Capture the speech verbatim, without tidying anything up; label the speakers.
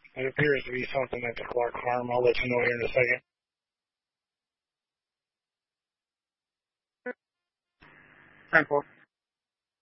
Speaker 1: It appears to be something at the Clark farm. I'll let you know here in a second. ten four.